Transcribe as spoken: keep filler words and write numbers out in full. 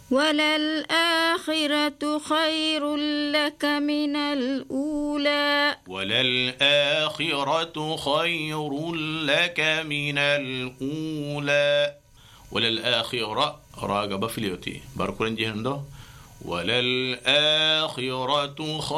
وللآخرة خير لك من الأولى وللآخرة خير لك من الأولى وللآخرة راقب فليوتي باركولن جهندو وللآخرة